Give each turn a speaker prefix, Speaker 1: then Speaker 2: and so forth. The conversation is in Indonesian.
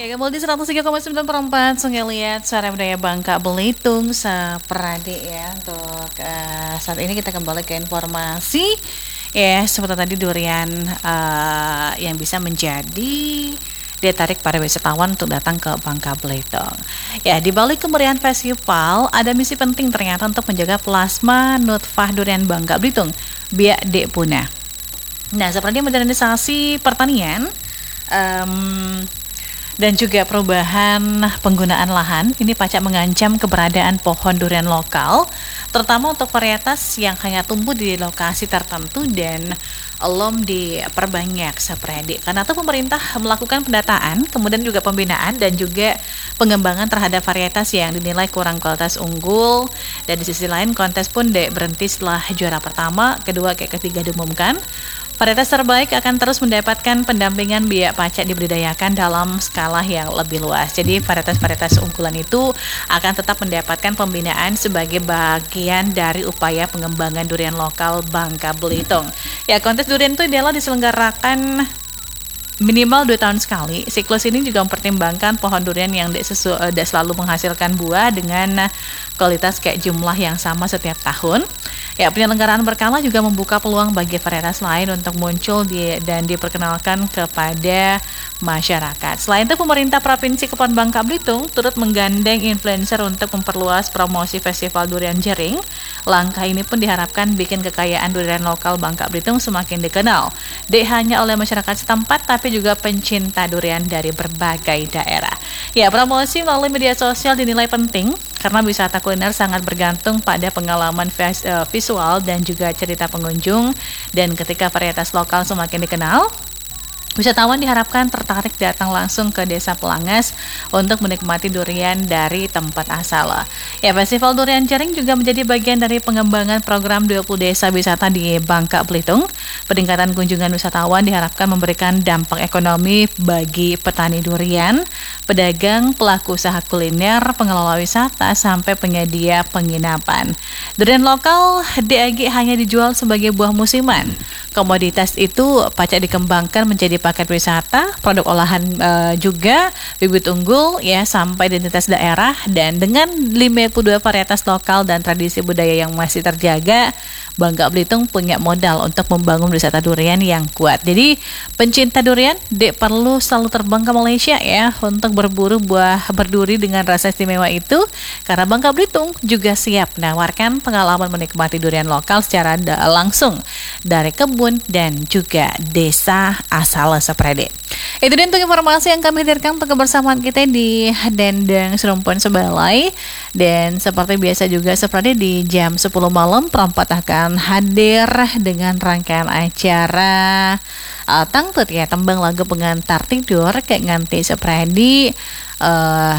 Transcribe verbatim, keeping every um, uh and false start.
Speaker 1: Ya, kembali di seratus tiga koma sembilan per empat Sungai Liat, Suara Budaya Bangka Belitung, Seprade ya. Untuk eh, saat ini kita kembali ke informasi ya, seperti tadi durian eh, yang bisa menjadi daya tarik para wisatawan untuk datang ke Bangka Belitung. Ya, di balik kemeriahan festival, ada misi penting ternyata untuk menjaga plasma nutfah durian Bangka Belitung, biak dek punah. Nah, seperti modernisasi pertanian, em, dan juga perubahan penggunaan lahan, ini pacak mengancam keberadaan pohon durian lokal, terutama untuk varietas yang hanya tumbuh di lokasi tertentu dan belum diperbanyak seperti. Karena itu pemerintah melakukan pendataan, kemudian juga pembinaan dan juga pengembangan terhadap varietas yang dinilai kurang kualitas unggul. Dan di sisi lain kontes pun dek berhenti setelah juara pertama, kedua, kayak ketiga diumumkan. Varietas terbaik akan terus mendapatkan pendampingan biak pacak dibudidayakan dalam skala yang lebih luas. Jadi varietas-varietas unggulan itu akan tetap mendapatkan pembinaan sebagai bagian dari upaya pengembangan durian lokal Bangka Belitung. Ya, kontes durian itu ideal diselenggarakan minimal dua tahun sekali. Siklus ini juga mempertimbangkan pohon durian yang tidak selalu menghasilkan buah dengan kualitas kayak jumlah yang sama setiap tahun. Ya, penyelenggaraan berkala juga membuka peluang bagi varietas lain untuk muncul di, dan diperkenalkan kepada masyarakat. Selain itu, pemerintah Provinsi Kepulauan Bangka Belitung turut menggandeng influencer untuk memperluas promosi Festival Durian Jering. Langkah ini pun diharapkan bikin kekayaan durian lokal Bangka Belitung semakin dikenal, tidak hanya oleh masyarakat setempat, tapi juga pencinta durian dari berbagai daerah. Ya, promosi melalui media sosial dinilai penting karena wisata kuliner sangat bergantung pada pengalaman visual dan juga cerita pengunjung. Dan ketika varietas lokal semakin dikenal, wisatawan diharapkan tertarik datang langsung ke Desa Pelangas untuk menikmati durian dari tempat asal. Ya, Festival Durian Jering juga menjadi bagian dari pengembangan program dua puluh desa wisata di Bangka Belitung. Peningkatan kunjungan wisatawan diharapkan memberikan dampak ekonomi bagi petani durian, pedagang, pelaku usaha kuliner, pengelola wisata, sampai penyedia penginapan. Durian lokal D A G hanya dijual sebagai buah musiman. Komoditas itu pacak dikembangkan menjadi paket wisata, produk olahan e, juga, bibit unggul ya, sampai identitas daerah. Dan dengan lima puluh dua varietas lokal dan tradisi budaya yang masih terjaga, Bangka Belitung punya modal untuk membangun wisata durian yang kuat. Jadi pencinta durian dek perlu selalu terbang ke Malaysia ya untuk berburu buah berduri dengan rasa istimewa itu, karena Bangka Belitung juga siap menawarkan pengalaman menikmati durian lokal secara da- langsung dari kebun dan juga desa asal seprede. Itu dia untuk informasi yang kami hadirkan untuk kebersamaan kita di Dendeng Serumpun Sebalai. Dan seperti biasa juga seprede di jam sepuluh malam perempat akan hadir dengan rangkaian acara uh, Tangtut ya, tembang lagu pengantar tidur kayak nganti sepredi uh,